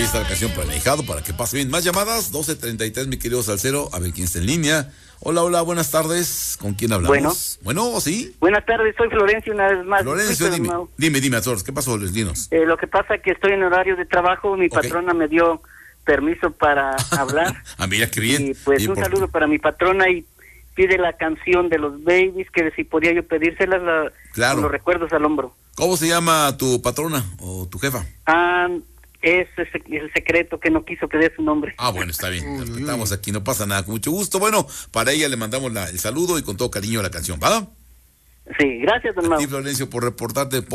Ahí está la canción para el ahijado, para que pase bien. Más llamadas, 12:33, mi querido Salcero. A ver quién está en línea. Hola, hola, buenas tardes. ¿Con quién hablamos? Bueno, ¿sí? Buenas tardes, soy Florencio una vez más. Florencio, dime, Azores, ¿qué pasó, dinos? Lo que pasa es que estoy en horario de trabajo, mi patrona me dio permiso para hablar. Ah, mira, qué bien. Y pues un saludo para mi patrona y pide la canción de los Babies, que si podía yo pedírselas claro. Con los recuerdos al hombro. ¿Cómo se llama tu patrona o tu jefa? Es el secreto, que no quiso que dé su nombre. Bueno, está bien, respetamos aquí, no pasa nada, con mucho gusto. Bueno, para ella le mandamos el saludo y con todo cariño la canción, ¿va? Sí, gracias, don Mau. A ti, Florencio, por reportarte.